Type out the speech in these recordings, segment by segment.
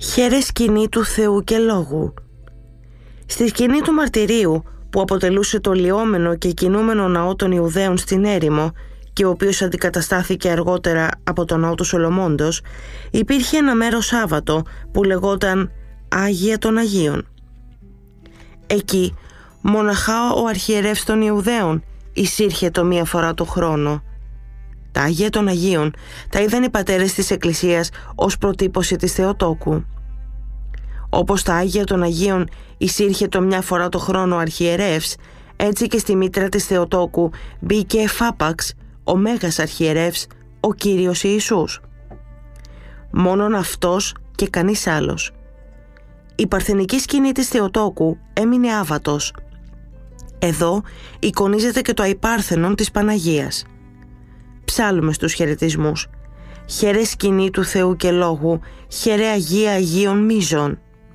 Χαίρε σκηνή του Θεού και Λόγου. Στη σκηνή του μαρτυρίου, που αποτελούσε το λιώμενο και κινούμενο ναό των Ιουδαίων στην έρημο και ο οποίος αντικαταστάθηκε αργότερα από το ναό του Σολομώντος, υπήρχε ένα μέρος Σάββατο που λεγόταν Άγια των Αγίων. Εκεί μοναχά ο αρχιερεύς των Ιουδαίων εισήρχε το μία φορά το χρόνο. Τα Άγια των Αγίων τα είδαν οι πατέρες της Εκκλησίας ως προτύπωση της Θεοτόκου. Όπως τα Άγια των Αγίων εισήρχε το μια φορά το χρόνο ο αρχιερεύς, έτσι και στη μήτρα της Θεοτόκου μπήκε εφάπαξ ο Μέγας Αρχιερεύς, ο Κύριος Ιησούς. Μόνον αυτός και κανείς άλλος. Η παρθενική σκηνή της Θεοτόκου έμεινε άβατος. Εδώ εικονίζεται και το αϊπάρθενον της Παναγίας. Ψάλλουμε στους χαιρετισμούς. Χαίρε σκηνή του Θεού και Λόγου, χαίρε Αγία Αγίων Μίζων.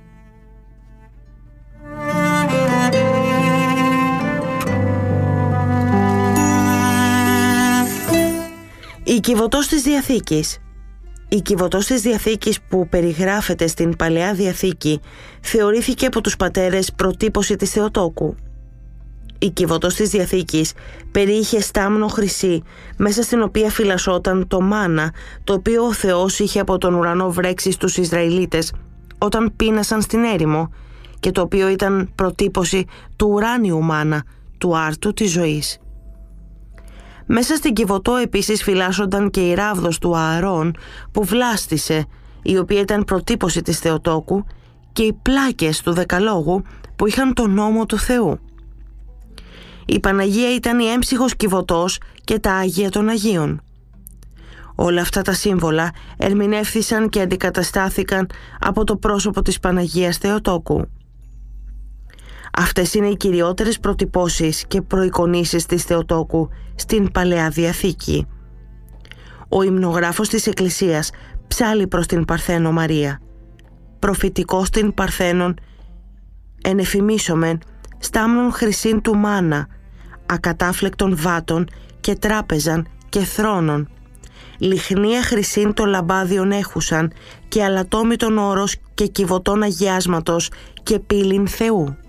Η Κιβωτός της Διαθήκης. Η Κιβωτός της Διαθήκης που περιγράφεται στην Παλαιά Διαθήκη θεωρήθηκε από τους πατέρες προτύπωση της Θεοτόκου. Η Κιβωτός της Διαθήκης περιείχε στάμνο χρυσή, μέσα στην οποία φυλασσόταν το μάνα, το οποίο ο Θεός είχε από τον ουρανό βρέξει στους Ισραηλίτες όταν πείνασαν στην έρημο, και το οποίο ήταν προτύπωση του ουράνιου μάνα, του άρτου της ζωής. Μέσα στην Κιβωτό επίσης φυλάσσονταν και η ράβδος του Ααρών που βλάστησε, η οποία ήταν προτύπωση της Θεοτόκου, και οι πλάκες του Δεκαλόγου που είχαν τον νόμο του Θεού. Η Παναγία ήταν η έμψυχος Κιβωτός και τα Άγια των Αγίων. Όλα αυτά τα σύμβολα ερμηνεύθησαν και αντικαταστάθηκαν από το πρόσωπο της Παναγίας Θεοτόκου. Αυτές είναι οι κυριότερες προτυπώσεις και προεικονίσεις της Θεοτόκου στην Παλαιά Διαθήκη. Ο υμνογράφος της Εκκλησίας ψάλλει προς την Παρθένο Μαρία. Προφητικός την Παρθένον ενεφημίσομεν στάμνων χρυσήν του μάνα, ακατάφλεκτων βάτων και τράπεζαν και θρόνων. Λιχνία χρυσήν των λαμπάδιων έχουσαν και αλατόμητον όρος και κιβωτών αγιάσματος και πύλην Θεού.